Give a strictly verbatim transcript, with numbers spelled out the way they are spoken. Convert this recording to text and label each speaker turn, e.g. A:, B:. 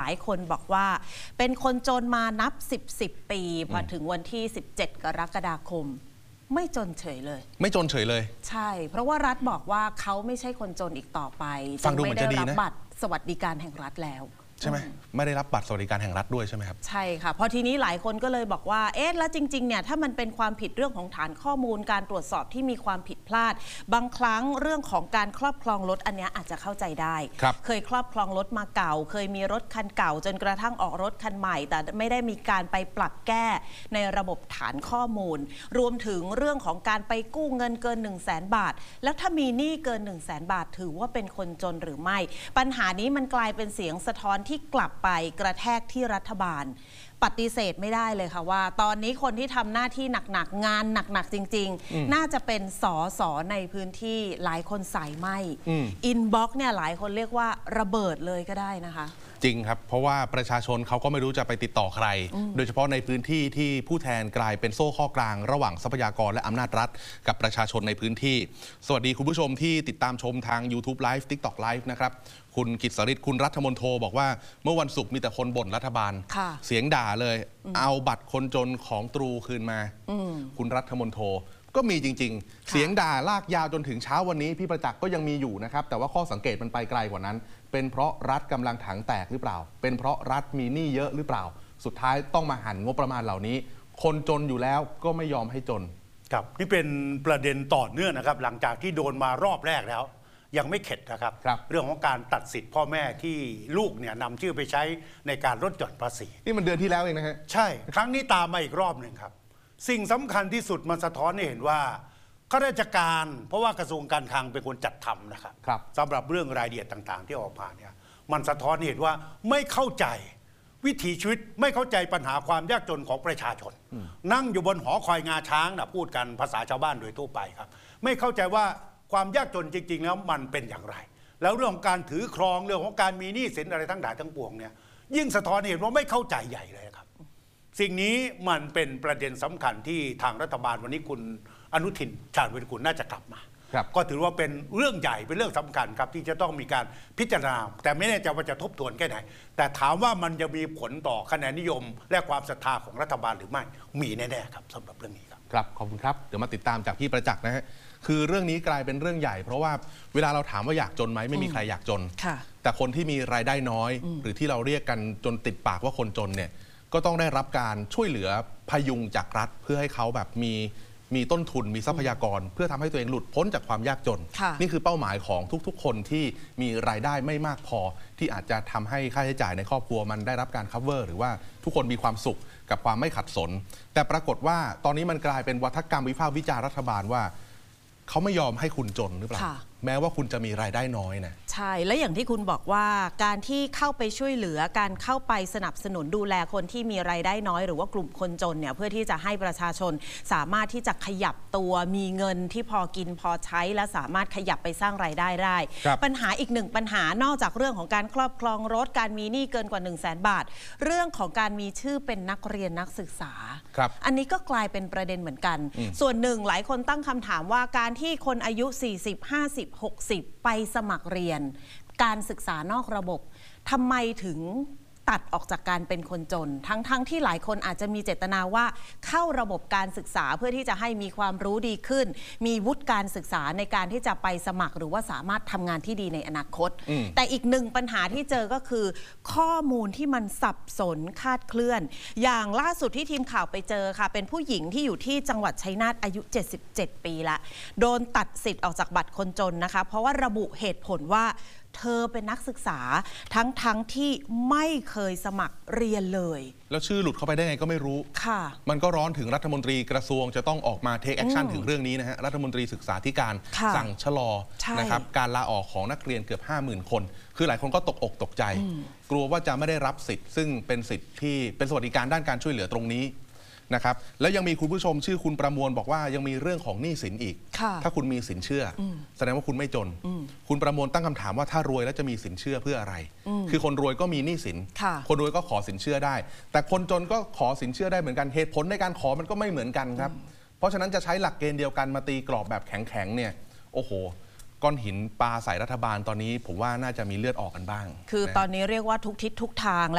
A: ายคนบอกว่าเป็นคนจนมานับสิบสิบปีพอถึงวันที่สิบเจ็ดกรกฎาคมไม่จนเฉยเลย
B: ไม่จนเฉยเลย
A: ใช่เพราะว่ารัฐบอกว่าเขาไม่ใช่คนจนอีกต่อไป
B: ฟังดูเหมือนจะดีนะ
A: ไม่ได้รับบัตรสวัสดิการแห่งรัฐแล้ว
B: ใช่ไหมไม่ได้รับบัตรสวัสดิการแห่งรัฐด้วยใช่ไหมครับ
A: ใช่ค่ะพอทีนี้หลายคนก็เลยบอกว่าเอ๊ะแล้วจริงๆเนี่ยถ้ามันเป็นความผิดเรื่องของฐานข้อมูลการตรวจสอบที่มีความผิดพลาดบางครั้งเรื่องของการครอบครองรถอันนี้อาจจะเข้าใจได้เคยครอบครองรถมาเก่าเคยมีรถคันเก่าจนกระทั่งออกรถคันใหม่แต่ไม่ได้มีการไปปรับแก้ในระบบฐานข้อมูลรวมถึงเรื่องของการไปกู้เงินเกิน หนึ่งแสน บาทแล้วถ้ามีหนี้เกิน หนึ่งแสน บาทถือว่าเป็นคนจนหรือไม่ปัญหานี้มันกลายเป็นเสียงสะท้อนที่กลับไปกระแทกที่รัฐบาลปฏิเสธไม่ได้เลยค่ะว่าตอนนี้คนที่ทำหน้าที่หนักๆงานหนักๆจริงๆน่าจะเป็นสสในพื้นที่หลายคนสายไหมอินบ็อกซ์เนี่ยหลายคนเรียกว่าระเบิดเลยก็ได้นะคะ
B: จริงครับเพราะว่าประชาชนเขาก็ไม่รู้จะไปติดต่อใครโดยเฉพาะในพื้นที่ที่ผู้แทนกลายเป็นโซ่ข้อกลางระหว่างทรัพยากรและอำนาจรัฐกับประชาชนในพื้นที่สวัสดีคุณผู้ชมที่ติดตามชมทาง YouTube Live TikTok Live นะครับคุณกิตติฤทธิ์คุณรัฐมนโทบอกว่าเมื่อวันศุกร์มีแต่คนบ่นรัฐบาลเสียงด่าเลยเอาบัตรคนจนของตรูคืนมาคุณรัฐมนโทก็มีจริงๆเสียงด่าลากยาวจนถึงเช้าวันนี้พี่ประจักษ์ก็ยังมีอยู่นะครับแต่ว่าข้อสังเกตมันไปไกลกว่านั้นเป็นเพราะรัฐกำลังถังแตกหรือเปล่าเป็นเพราะรัฐมีหนี้เยอะหรือเปล่าสุดท้ายต้องมาหั่นงบประมาณเหล่านี้คนจนอยู่แล้วก็ไม่ยอมให้จน
C: ครับนี่เป็นประเด็นต่อเนื่องนะครับหลังจากที่โดนมารอบแรกแล้วยังไม่เข็ดนะครับรบเรื่องของการตัดสิทธิ์พ่อแม่ที่ลูกเนี่ยนำชื่อไปใช้ในการลดหย่อนภาษี
B: นี่มันเดือนที่แล้วเองนะฮะ
C: ใช่ครั้งนี้ตามมาอีกรอบหนึ่งครับสิ่งสำคัญที่สุดมันสะท้อนให้เห็นว่าข้าราชการเพราะว่ากระทรวงการคลังเป็นคนจัดทำนะครับรบสำหรับเรื่องรายละเอียดต่างๆที่ออกมาเนี่ยมันสะท้อนเห็นว่าไม่เข้าใจวิถีชีวิตไม่เข้าใจปัญหาความยากจนของประชาชนนั่งอยู่บนหอคอยงาช้างนะพูดกันภาษาชาวบ้านโดยทั่วไปครับไม่เข้าใจว่าความยากจนจริงๆแล้วมันเป็นอย่างไรแล้วเรื่องของการถือครองเรื่องของการมีหนี้สินอะไรทั้งหลายทั้งปวงเนี่ยยิ่งสะท้อนเห็นว่าไม่เข้าใจใหญ่เลยครับสิ่งนี้มันเป็นประเด็นสำคัญที่ทางรัฐบาลวันนี้คุณอนุทินชาญวิรุฬกุลน่าจะกลับมาก็ถือว่าเป็นเรื่องใหญ่เป็นเรื่องสำคัญครับที่จะต้องมีการพิจารณาแต่ไม่แน่ใจว่าจะทบทวนแค่ไหนแต่ถามว่ามันจะมีผลต่อคะแนนนิยมและความศรัทธาของรัฐบาลหรือไม่มีแน่ๆครับสำหรับเรื่องนี้ครับ
B: ครับขอบคุณครับเดี๋ยวมาติดตามจากพี่ประจักษ์นะฮะคือเรื่องนี้กลายเป็นเรื่องใหญ่เพราะว่าเวลาเราถามว่าอยากจนไหมไม่มีใครอยากจนแต่คนที่มีรายได้น้อยหรือที่เราเรียกกันจนติดปากว่าคนจนเนี่ยก็ต้องได้รับการช่วยเหลือพยุงจากรัฐเพื่อให้เขาแบบมีมีต้นทุนมีทรัพยากรเพื่อทำให้ตัวเองหลุดพ้นจากความยากจนนี่คือเป้าหมายของทุกๆคนที่มีรายได้ไม่มากพอที่อาจจะทำให้ค่าใช้จ่ายในครอบครัวมันได้รับการ cover หรือว่าทุกคนมีความสุขกับความไม่ขัดสนแต่ปรากฏว่าตอนนี้มันกลายเป็นวัฒกรรมวิพากษ์วิจารณ์รัฐบาลว่าเขาไม่ยอมให้คุณจนหรือเปล่าแม้ว่าคุณจะมีรายได้น้อยนะ
A: ใช่และอย่างที่คุณบอกว่าการที่เข้าไปช่วยเหลือการเข้าไปสนับสนุนดูแลคนที่มีรายได้น้อยหรือว่ากลุ่มคนจนเนี่ยเพื่อที่จะให้ประชาชนสามารถที่จะขยับตัวมีเงินที่พอกินพอใช้และสามารถขยับไปสร้างรายได้ได้ปัญหาอีกหนึ่งปัญหานอกจากเรื่องของการครอบครองรถการมีหนี้เกินกว่า หนึ่งแสน บาทเรื่องของการมีชื่อเป็นนักเรียนนักศึกษาอันนี้ก็กลายเป็นประเด็นเหมือนกันส่วนหนึ่งหลายคนตั้งคำถามว่าการที่คนอายุสี่สิบ ห้าสิบ หกสิบไปสมัครเรียนการศึกษานอกระบบทำไมถึงตัดออกจากการเป็นคนจนทั้งๆ ท, ที่หลายคนอาจจะมีเจตนาว่าเข้าระบบการศึกษาเพื่อที่จะให้มีความรู้ดีขึ้นมีวุฒิการศึกษาในการที่จะไปสมัครหรือว่าสามารถทำงานที่ดีในอนาคตแต่อีกหนึ่งปัญหาที่เจอก็คือข้อมูลที่มันสับสนคลาดเคลื่อนอย่างล่าสุดที่ทีมข่าวไปเจอค่ะเป็นผู้หญิงที่อยู่ที่จังหวัดชัยนาทอายุเจ็ดสิบเจ็ดปีละโดนตัดสิทธิ์ออกจากบัตรคนจนนะคะเพราะว่าระบุเหตุผลว่าเธอเป็นนักศึกษาทั้งทั้งที่ไม่เคยสมัครเรียนเลย
B: แล้วชื่อหลุดเข้าไปได้ไงก็ไม่รู้ค่ะมันก็ร้อนถึงรัฐมนตรีกระทรวงจะต้องออกมาเทคแอคชั่นถึงเรื่องนี้นะฮะรัฐมนตรีศึกษาธิการสั่งชะลอนะครับการลาออกของนักเรียนเกือบ ห้าหมื่น คนคือหลายคนก็ตกอกตกใจกลัวว่าจะไม่ได้รับสิทธิ์ซึ่งเป็นสิทธิ์ที่เป็นสวัสดิการด้านการช่วยเหลือตรงนี้นะครับแล้วยังมีคุณผู้ชมชื่อคุณประมวลบอกว่ายังมีเรื่องของหนี้สินอีกถ้าคุณมีสินเชื่อแสดงว่าคุณไม่จนคุณประมวลตั้งคำถามว่าถ้ารวยแล้วจะมีสินเชื่อเพื่ออะไรคือคนรวยก็มีหนี้สินคนรวยก็ขอสินเชื่อได้แต่คนจนก็ขอสินเชื่อได้เหมือนกันเหตุผลในการขอมันก็ไม่เหมือนกันครับเพราะฉะนั้นจะใช้หลักเกณฑ์เดียวกันมาตีกรอบแบบแข็งๆเนี่ยโอ้โหก้อนหินปาใส่รัฐบาลตอนนี้ผมว่าน่าจะมีเลือดออกกันบ้าง
A: คือตอนนี้เรียกว่าทุกทิศทุกทาง